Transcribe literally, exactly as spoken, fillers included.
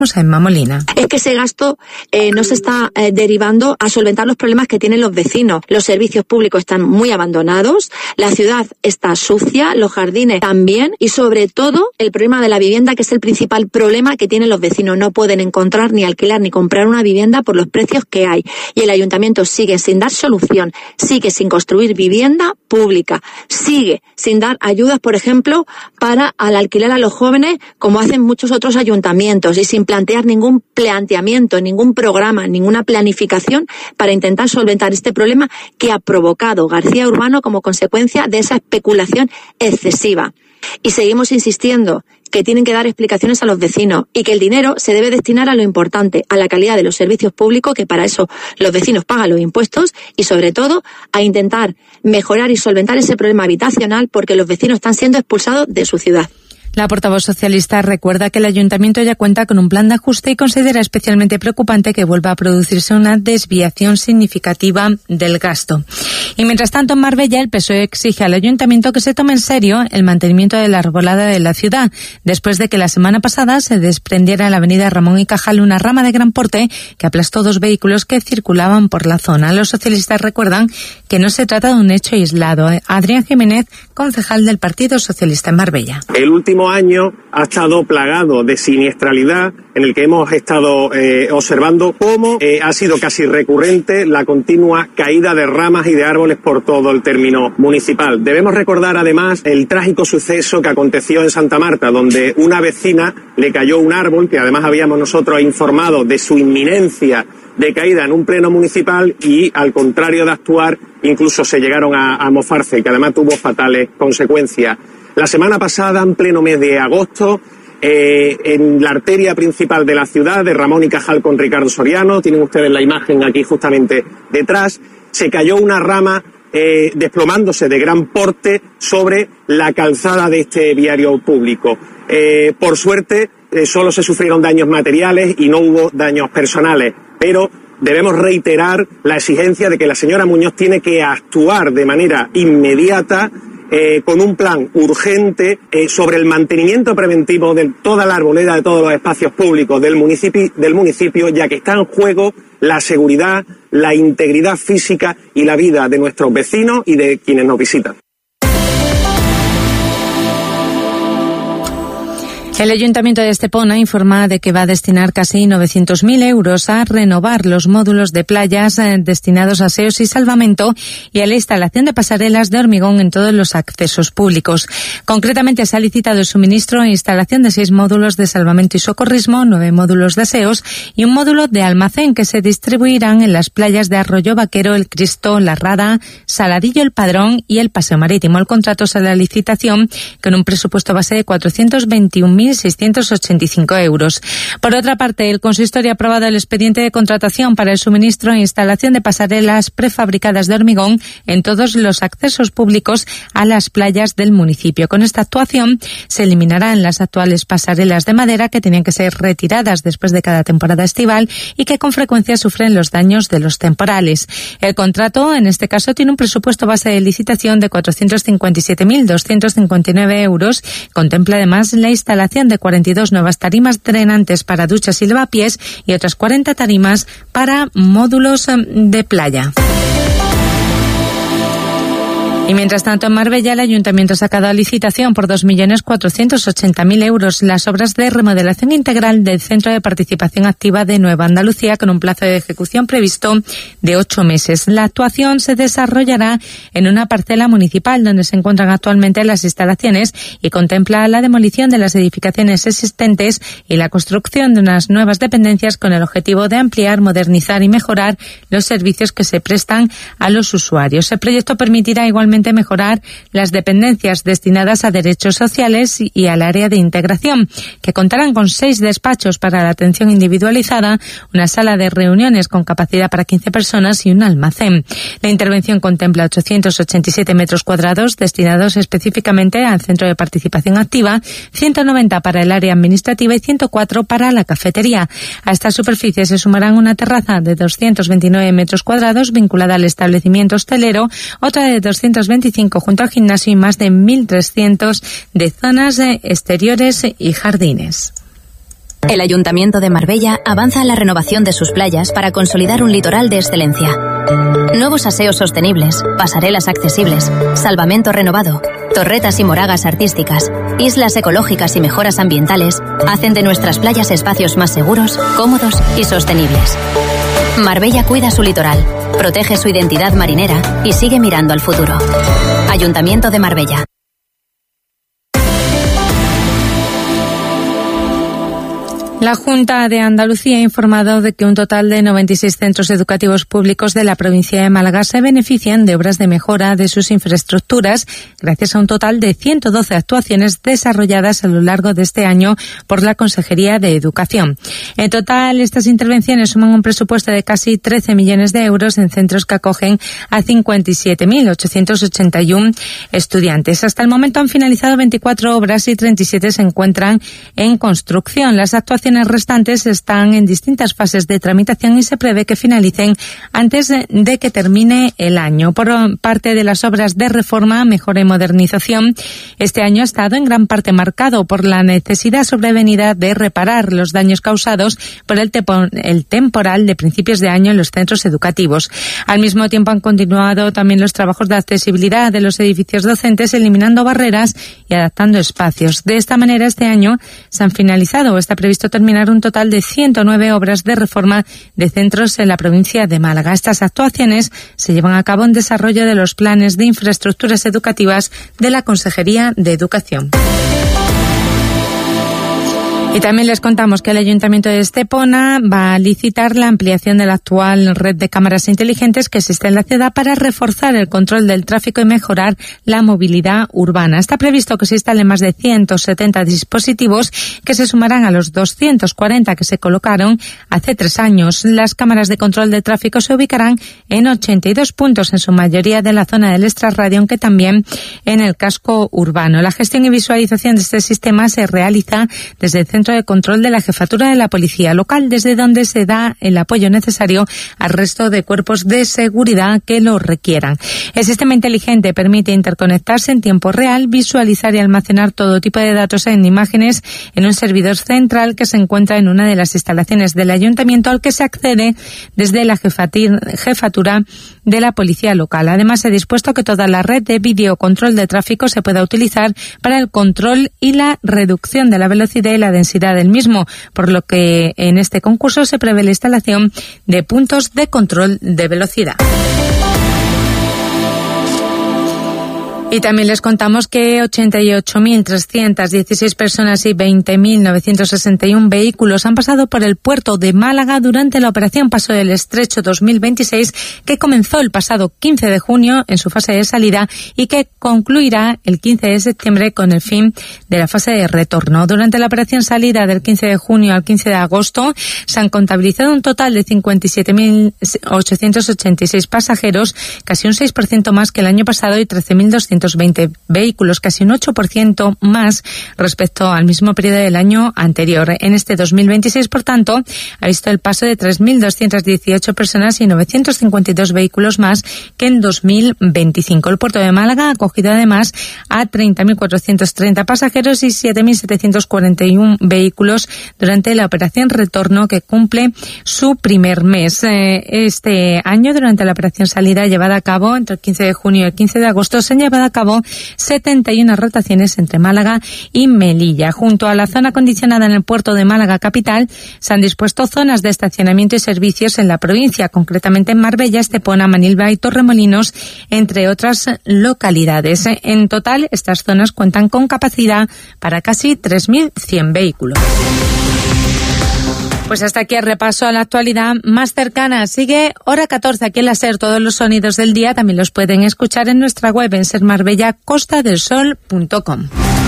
a Emma Molina. Es que ese gasto eh, no se está eh, derivando a solventar los problemas que tienen los vecinos. Los servicios públicos están muy abandonados, la ciudad está sucia, los jardines también y sobre todo el problema de la vivienda, que es el principal problema que tienen los vecinos. No pueden encontrar ni alquilar ni comprar una vivienda por los precios que hay. Y el ayuntamiento sigue sin dar solución, sigue sin construir vivienda pública, sigue sin dar ayudas, por ejemplo, para al alquilar a los jóvenes, como hacen muchos otros ayuntamientos, y sin plantear ningún planteamiento, ningún programa, ninguna planificación para intentar solventar este problema que ha provocado García Urbano como consecuencia de esa especulación excesiva. Y seguimos insistiendo que tienen que dar explicaciones a los vecinos y que el dinero se debe destinar a lo importante, a la calidad de los servicios públicos, que para eso los vecinos pagan los impuestos, y sobre todo a intentar mejorar y solventar ese problema habitacional, porque los vecinos están siendo expulsados de su ciudad. La portavoz socialista recuerda que el ayuntamiento ya cuenta con un plan de ajuste y considera especialmente preocupante que vuelva a producirse una desviación significativa del gasto. Y mientras tanto, en Marbella, el P S O E exige al ayuntamiento que se tome en serio el mantenimiento de la arbolada de la ciudad, después de que la semana pasada se desprendiera en la avenida Ramón y Cajal una rama de gran porte que aplastó dos vehículos que circulaban por la zona. Los socialistas recuerdan que no se trata de un hecho aislado. Adrián Jiménez, concejal del Partido Socialista en Marbella. El último año ha estado plagado de siniestralidad, en el que hemos estado eh, observando cómo eh, ha sido casi recurrente la continua caída de ramas y de árboles por todo el término municipal. Debemos recordar además el trágico suceso que aconteció en Santa Marta, donde una vecina le cayó un árbol, que además habíamos nosotros informado de su inminencia de caída en un pleno municipal, y al contrario de actuar, incluso se llegaron a, a mofarse, y que además tuvo fatales consecuencias. La semana pasada, en pleno mes de agosto, eh, en la arteria principal de la ciudad, de Ramón y Cajal con Ricardo Soriano, tienen ustedes la imagen aquí justamente detrás, se cayó una rama eh, desplomándose de gran porte sobre la calzada de este viario público. Eh, por suerte, eh, solo se sufrieron daños materiales y no hubo daños personales, pero debemos reiterar la exigencia de que la señora Muñoz tiene que actuar de manera inmediata, Eh, con un plan urgente eh, sobre el mantenimiento preventivo de toda la arboleda, de todos los espacios públicos del municipio, del municipio, ya que está en juego la seguridad, la integridad física y la vida de nuestros vecinos y de quienes nos visitan. El Ayuntamiento de Estepona informa de que va a destinar casi novecientos mil euros a renovar los módulos de playas eh, destinados a aseos y salvamento y a la instalación de pasarelas de hormigón en todos los accesos públicos. Concretamente, se ha licitado el suministro e instalación de seis módulos de salvamento y socorrismo, nueve módulos de aseos y un módulo de almacén que se distribuirán en las playas de Arroyo Vaquero, El Cristo, La Rada, Saladillo, El Padrón y el Paseo Marítimo. El contrato sale a la licitación con un presupuesto base de cuatrocientos veintiún mil seiscientos ochenta y cinco euros. Por otra parte, el consistorio ha aprobado el expediente de contratación para el suministro e instalación de pasarelas prefabricadas de hormigón en todos los accesos públicos a las playas del municipio. Con esta actuación se eliminarán las actuales pasarelas de madera que tenían que ser retiradas después de cada temporada estival y que con frecuencia sufren los daños de los temporales. El contrato, en este caso, tiene un presupuesto base de licitación de cuatrocientos cincuenta y siete mil doscientos cincuenta y nueve euros. Contempla además la instalación de cuarenta y dos nuevas tarimas drenantes para duchas y lavapiés y otras cuarenta tarimas para módulos de playa. Y mientras tanto, en Marbella, el Ayuntamiento ha sacado a licitación por dos millones cuatrocientos ochenta mil euros las obras de remodelación integral del Centro de Participación Activa de Nueva Andalucía, con un plazo de ejecución previsto de ocho meses. La actuación se desarrollará en una parcela municipal donde se encuentran actualmente las instalaciones y contempla la demolición de las edificaciones existentes y la construcción de unas nuevas dependencias con el objetivo de ampliar, modernizar y mejorar los servicios que se prestan a los usuarios. El proyecto permitirá igualmente mejorar las dependencias destinadas a derechos sociales y al área de integración, que contarán con seis despachos para la atención individualizada, una sala de reuniones con capacidad para quince personas y un almacén. La intervención contempla ochocientos ochenta y siete metros cuadrados destinados específicamente al Centro de Participación Activa, ciento noventa para el área administrativa y ciento cuatro para la cafetería. A esta superficie se sumarán una terraza de doscientos veintinueve metros cuadrados vinculada al establecimiento hostelero, otra de doscientos veinticinco junto al gimnasio y más de mil trescientos de zonas exteriores y jardines. El Ayuntamiento de Marbella avanza en la renovación de sus playas para consolidar un litoral de excelencia. Nuevos aseos sostenibles, pasarelas accesibles, salvamento renovado, torretas y moragas artísticas, islas ecológicas y mejoras ambientales hacen de nuestras playas espacios más seguros, cómodos y sostenibles. Marbella cuida su litoral, protege su identidad marinera y sigue mirando al futuro. Ayuntamiento de Marbella. La Junta de Andalucía ha informado de que un total de noventa y seis centros educativos públicos de la provincia de Málaga se benefician de obras de mejora de sus infraestructuras gracias a un total de ciento doce actuaciones desarrolladas a lo largo de este año por la Consejería de Educación. En total, estas intervenciones suman un presupuesto de casi trece millones de euros en centros que acogen a cincuenta y siete mil ochocientos ochenta y uno estudiantes. Hasta el momento han finalizado veinticuatro obras y treinta y siete se encuentran en construcción. Las actuaciones restantes están en distintas fases de tramitación y se prevé que finalicen antes de, de que termine el año. Por parte de las obras de reforma, mejora y modernización, este año ha estado en gran parte marcado por la necesidad sobrevenida de reparar los daños causados por el, tepo, el temporal de principios de año en los centros educativos. Al mismo tiempo han continuado también los trabajos de accesibilidad de los edificios docentes, eliminando barreras y adaptando espacios. De esta manera, este año se han finalizado o está previsto terminar un total de ciento nueve obras de reforma de centros en la provincia de Málaga. Estas actuaciones se llevan a cabo en desarrollo de los planes de infraestructuras educativas de la Consejería de Educación. Y también les contamos que el Ayuntamiento de Estepona va a licitar la ampliación de la actual red de cámaras inteligentes que existe en la ciudad para reforzar el control del tráfico y mejorar la movilidad urbana. Está previsto que se instalen más de ciento setenta dispositivos que se sumarán a los doscientos cuarenta que se colocaron hace tres años. Las cámaras de control de tráfico se ubicarán en ochenta y dos puntos, en su mayoría de la zona del extrarradio, aunque también en el casco urbano. La gestión y visualización de este sistema se realiza desde el Centro de Control de la Jefatura de la Policía Local, desde donde se da el apoyo necesario al resto de cuerpos de seguridad que lo requieran. El sistema inteligente permite interconectarse en tiempo real, visualizar y almacenar todo tipo de datos en imágenes en un servidor central que se encuentra en una de las instalaciones del Ayuntamiento, al que se accede desde la Jefatura de la Policía Local. Además, se ha dispuesto que toda la red de videocontrol de tráfico se pueda utilizar para el control y la reducción de la velocidad y la densidad del mismo, por lo que en este concurso se prevé la instalación de puntos de control de velocidad. Y también les contamos que ochenta y ocho mil trescientas dieciséis personas y veinte mil novecientos sesenta y uno vehículos han pasado por el puerto de Málaga durante la operación Paso del Estrecho dos mil veintiséis, que comenzó el pasado quince de junio en su fase de salida y que concluirá el quince de septiembre con el fin de la fase de retorno. Durante la operación salida del quince de junio al quince de agosto se han contabilizado un total de cincuenta y siete mil ochocientos ochenta y seis pasajeros, casi un seis por ciento más que el año pasado, y trece mil doscientos veinte vehículos, casi un ocho por ciento más respecto al mismo periodo del año anterior. En este dos mil veintiséis, por tanto, ha visto el paso de tres mil doscientas dieciocho personas y novecientos cincuenta y dos vehículos más que en dos mil veinticinco. El puerto de Málaga ha acogido además a treinta mil cuatrocientos treinta pasajeros y siete mil setecientos cuarenta y uno vehículos durante la operación retorno, que cumple su primer mes. Este año, durante la operación salida llevada a cabo entre el quince de junio y el quince de agosto, se han llevado a cabo setenta y una rotaciones entre Málaga y Melilla. Junto a la zona acondicionada en el puerto de Málaga capital, se han dispuesto zonas de estacionamiento y servicios en la provincia, concretamente en Marbella, Estepona, Manilva y Torremolinos, entre otras localidades. En total, estas zonas cuentan con capacidad para casi tres mil cien vehículos. Pues hasta aquí el repaso a la actualidad más cercana. Sigue hora catorce aquí en la SER. Todos los sonidos del día también los pueden escuchar en nuestra web en ser marbella costa del sol punto com.